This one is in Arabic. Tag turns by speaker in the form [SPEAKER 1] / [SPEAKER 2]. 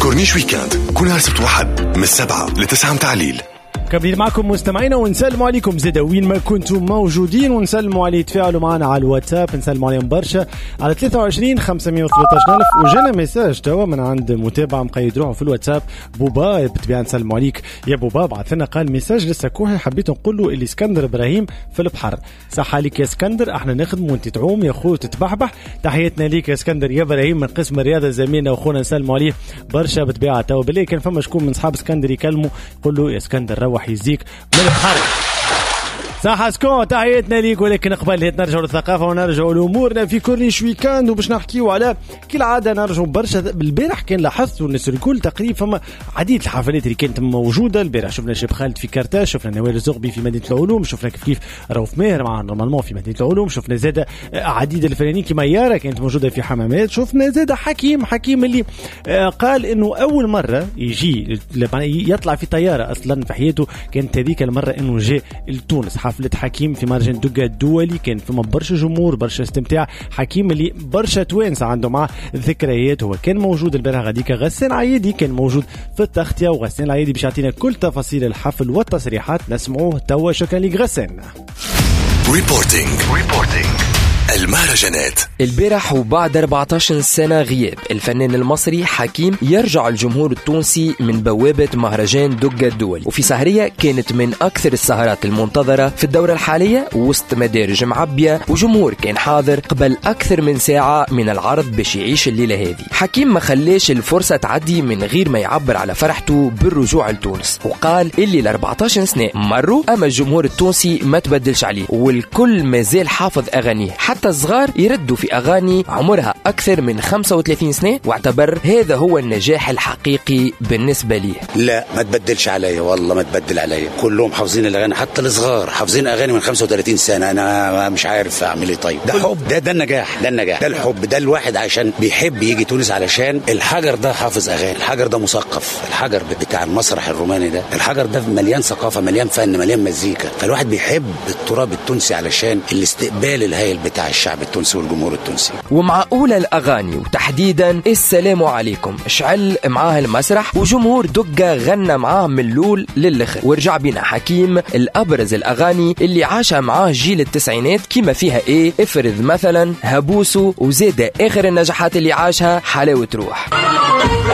[SPEAKER 1] كورنيش ويكاند كل نهار سبت واحد من 7 ل9 متعليل.
[SPEAKER 2] كبير معكم مستمعينا ونسلموا عليكم زيدا وين ما كنتم موجودين، ونسلموا على يتفاعلوا معنا على الواتساب، نسلموا عليهم برشا على 23 513 ألف. وجانا ميساج توا من عند متابع مقيد روحه في الواتساب، بوبا بالطبيعة نسلموا عليك يا بوبا. بعث لنا قال ميساج لسه كوحي، حبيت نقول له اللي اسكندر إبراهيم في البحر، صح عليك يا اسكندر، احنا نخدم وانت تعوم يا خو تتبحبح. تحياتنا ليك يا اسكندر يا إبراهيم من قسم الرياضة، زميلنا وخونا نسلموا عليه برشا بالطبيعة. توا بالله كان فما شكون من أصحاب اسكندر يكلموا يقول له يا اسكندر روح يزيك من البحر، صح سكون. تحياتنا ليك، ولكن قبل هيت نرجعوا للثقافه ونرجعوا لامورنا في كورنيش ويكاند، وباش نحكيوا على كالعاده نرجعوا برشا. البارح كان لاحظتوا الناس الكل تقريبا فما عديد الحفلات اللي كانت موجوده البارح. شفنا شيب خالد في كارتاج، شفنا نوال الزغبي في مدينه العلوم، شفنا كيف رؤوف ماهر مع نورمالمون في مدينه العلوم، شفنا زاده عديد الفنانين كيما يارا كانت موجوده في حمامات، شفنا زاده حكيم اللي قال انه اول مره يجي يطلع في طياره اصلا في حياته، كانت هذيك المره انه جاء لتونس. حفلة حكيم في مهرجان دوغا الدولي، كان فما برشا جمهور برشا استمتاع. حكيم اللي برشا توانسة عنده معه ذكريات، هو كان موجود البارح غاديكا. غسان عايدي كان موجود في التغطية، وغسان العايدي باش يعطينا كل تفاصيل الحفل والتصريحات، نسمعوه توا. شكرا لك غسان.
[SPEAKER 1] ريبورتينج المهرجانات.
[SPEAKER 3] البارح وبعد 14 سنة غياب الفنان المصري حكيم يرجع الجمهور التونسي من بوابة مهرجان دوغا الدولي، وفي سهرية كانت من أكثر السهرات المنتظرة في الدورة الحالية، وسط مدارج معبية وجمهور كان حاضر قبل أكثر من ساعة من العرض باش يعيش الليلة هذه. حكيم ما خليش الفرصة تعدي من غير ما يعبر على فرحته بالرجوع لتونس، وقال اللي 14 سنة مروا أما الجمهور التونسي ما تبدلش عليه، والكل ما زال حافظ أغانيه، حتى الصغار يردوا في أغاني عمرها أكثر من 35 سنة، واعتبر هذا هو النجاح الحقيقي بالنسبة ليه.
[SPEAKER 4] لا ما تبدلش علي، والله ما تبدل علي، كلهم حافظين الأغاني، حتى الصغار حافظين أغاني من 35 سنة. أنا مش عارف أعمل إيه. طيب ده حب، ده النجاح، ده الحب، ده الواحد عشان بيحب يجي تونس علشان الحجر ده حافظ أغاني، الحجر ده مثقف، الحجر بتاع المسرح الروماني ده، الحجر ده مليان ثقافة، مليان فن، مليان مزيكا. فالواحد بيحب التراب التونسي علشان الاستقبال الهائل بتاع الشعب التونسي والجمهور التونسي.
[SPEAKER 3] ومع أولى الأغاني وتحديدا السلام عليكم اشعل معاه المسرح، وجمهور دوغا غنى معاه من اللول للآخر، ورجع بينا حكيم الأبرز الأغاني اللي عاشها معاه جيل التسعينات، كيما فيها إيه افرض مثلا، هبوسو، وزيد آخر النجاحات اللي عاشها حلاوة روح.